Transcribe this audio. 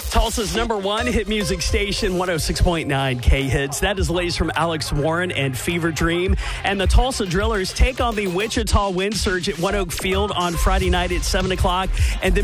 Tulsa's #1 hit music station, 106.9 K-Hits. That is the latest from Alex Warren and Fever Dream. And the Tulsa Drillers take on the Wichita Wind Surge at One Oak Field on Friday night at 7 o'clock. And then